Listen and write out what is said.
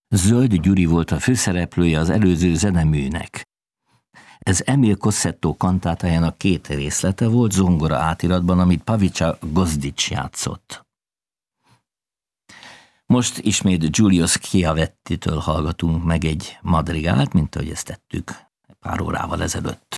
Zöld Gyuri volt a főszereplője az előző zeneműnek. Ez Emil Cossetto kantátájának 2 részlete volt zongora átiratban, amit Pavica Gozdic játszott. Most ismét Giulio Schiavettitől hallgatunk meg egy madrigált, mint ahogy ezt tettük pár órával ezelőtt.